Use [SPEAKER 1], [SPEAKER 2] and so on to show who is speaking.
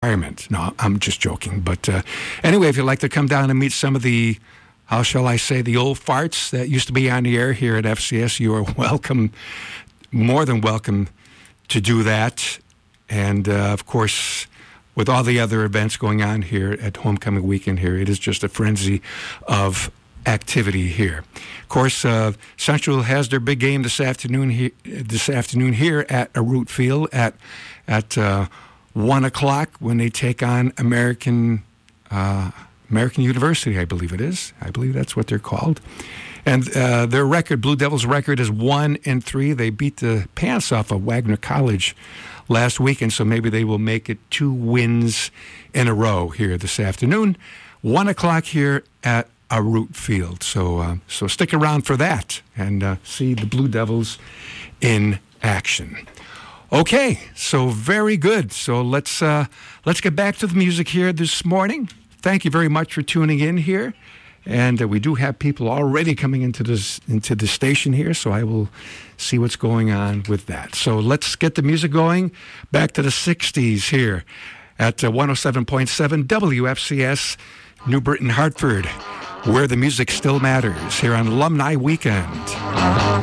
[SPEAKER 1] retirement. No, I'm just joking. But anyway, if you'd like to come down and meet some of the, how shall I say, the old farts that used to be on the air here at FCS, you are welcome, more than welcome to do that. And, of course, with all the other events going on here at Homecoming Weekend here, it is just a frenzy of activity here. Of course, Central has their big game this afternoon here at Root Field at 1 o'clock when they take on American University, I believe it is. I believe that's what they're called. And their record, Blue Devils' record, is 1-3. They beat the pants off of Wagner College last weekend, so maybe they will make it 2 wins in a row here this afternoon. 1 o'clock here at Root Field. So stick around for that and see the Blue Devils in action. Okay, so very good. So let's get back to the music here this morning. Thank you very much for tuning in here. And we do have people already coming into the station here, so I will see what's going on with that. So let's get the music going. Back to the 60s here at 107.7 WFCS, New Britain, Hartford, where the music still matters here on Alumni Weekend.